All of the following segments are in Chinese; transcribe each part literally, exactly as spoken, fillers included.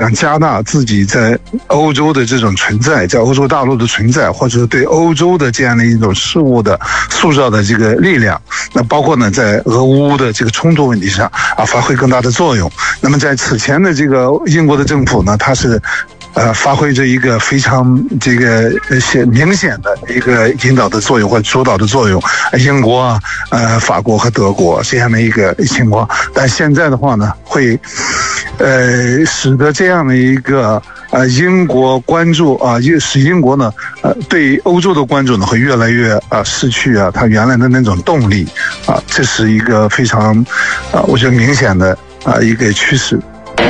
想加大自己在欧洲的这种存在，在欧洲大陆的存在，或者对欧洲的这样的一种事物的塑造的这个力量，那包括呢在俄乌的这个冲突问题上啊发挥更大的作用。那么在此前的这个英国的政府呢，它是呃，发挥着一个非常这个显明显的一个引导的作用或者主导的作用，英国啊、呃、法国和德国这样的一个情况。但现在的话呢，会呃使得这样的一个呃英国关注啊，使英国呢呃对欧洲的关注呢会越来越啊失去啊它原来的那种动力啊，这是一个非常啊我觉得明显的啊一个趋势。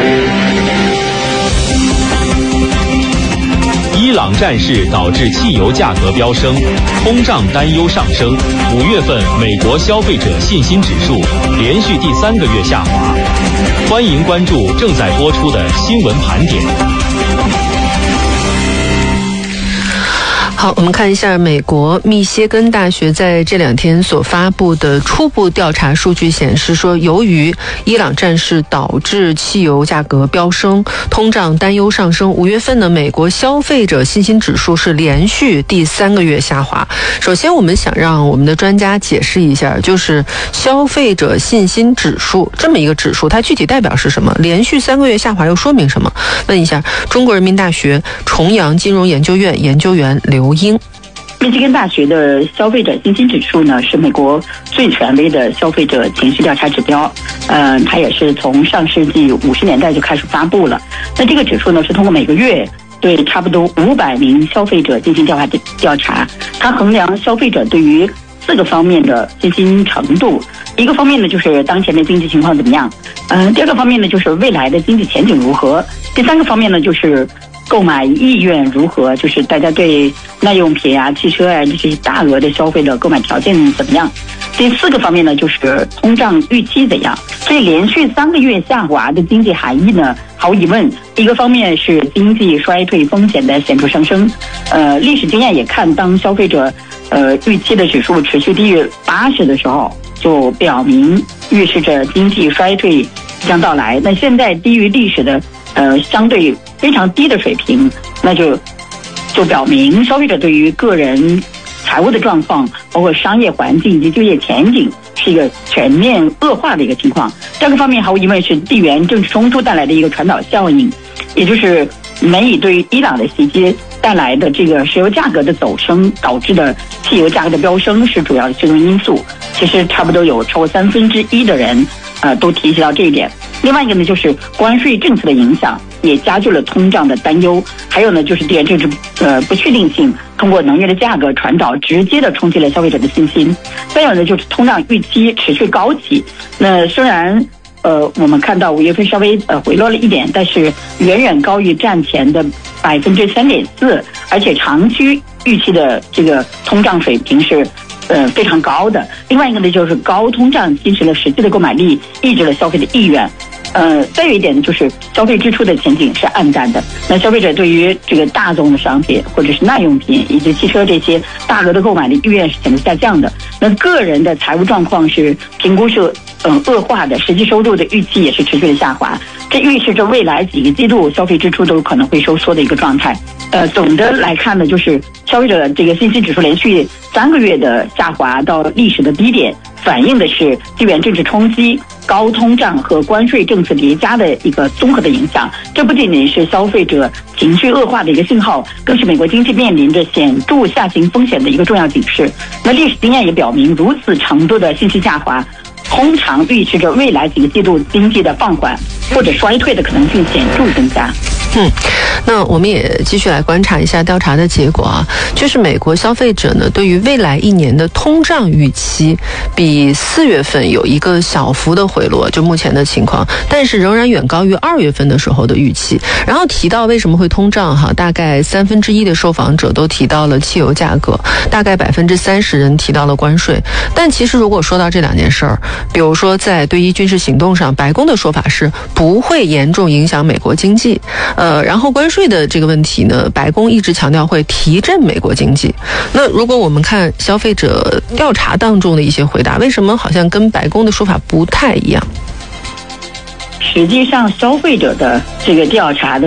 伊朗战事导致汽油价格飙升，通胀担忧上升。五月份美国消费者信心指数连续第三个月下滑。欢迎关注正在播出的新闻盘点。 好，我们看一下美国密歇根大学在这两天所发布的初步调查数据显示说，由于伊朗战事导致汽油价格飙升，通胀担忧上升，五月份呢，美国消费者信心指数是连续第三个月下滑。首先，我们想让我们的专家解释一下，就是消费者信心指数这么一个指数，它具体代表是什么？连续三个月下滑又说明什么？问一下中国人民大学重阳金融研究院研究员刘英。 密歇根大学的消费者信心指数呢，是美国最权威的消费者情绪调查指标。呃，它也是从上世纪五十年代就开始发布了。那这个指数呢，是通过每个月对差不多五百名消费者进行调查调查，它衡量消费者对于四个方面的信心程度。一个方面呢，就是当前的经济情况怎么样；呃，第二个方面呢，就是未来的经济前景如何；第三个方面呢，就是购买意愿如何，就是大家对耐用品啊、汽车啊这些大额的消费的购买条件怎么样。第四个方面呢，就是通胀预期怎样。所以连续三个月下滑的经济含义呢，毫无疑问，一个方面是经济衰退风险的显著上升。呃，历史经验也看，当消费者呃预期的指数持续低于八十的时候，就表明预示着经济衰退将到来。那现在低于历史的呃相对非常低的水平，那就就表明消费者对于个人财务的状况，包括商业环境以及就业前景是一个全面恶化的一个情况。第二个方面，毫无疑问是地缘政治冲突带来的一个传导效应，也就是美以对于伊朗的袭击带来的这个石油价格的走升导致的汽油价格的飙升是主要的驱动因素。其实差不多有超过三分之一的人呃都提及到这一点。另外一个呢，就是关税政策的影响也加剧了通胀的担忧。还有呢，就是地缘政治呃不确定性通过能源的价格传导，直接的冲击了消费者的信心。再有呢，就是通胀预期持续高企。那虽然呃我们看到五月份稍微呃回落了一点，但是远远高于战前的百分之三点四，而且长期预期的这个通胀水平是呃非常高的。另外一个呢，就是高通胀侵蚀了实际的购买力，抑制了消费的意愿。呃，再有一点呢，就是消费支出的前景是暗淡的。那消费者对于这个大宗的商品或者是耐用品以及汽车这些大额的购买的意愿是显著下降的。那个人的财务状况是评估是嗯恶化的，实际收入的预期也是持续的下滑。这预示着未来几个季度消费支出都可能会收缩的一个状态。呃，总的来看呢，就是消费者这个信心指数连续三个月的下滑到历史的低点，反映的是地缘政治冲击、高通胀和关税政策叠加的一个综合的影响。这不仅仅是消费者情绪恶化的一个信号，更是美国经济面临着显著下行风险的一个重要警示。那历史经验也表明，如此程度的信息下滑，通常预示着未来几个季度经济的放缓或者衰退的可能性显著增加。 嗯，那我们也继续来观察一下调查的结果啊，就是美国消费者呢对于未来一年的通胀预期比四月份有一个小幅的回落，就目前的情况，但是仍然远高于二月份的时候的预期。然后提到为什么会通胀哈，大概三分之一的受访者都提到了汽油价格，大概百分之三十人提到了关税。但其实如果说到这两件事儿，比如说在对伊军事行动上，白宫的说法是不会严重影响美国经济。呃，然后关税的这个问题呢，白宫一直强调会提振美国经济。那如果我们看消费者调查当中的一些回答，为什么好像跟白宫的说法不太一样？ 实际上，消费者的这个调查的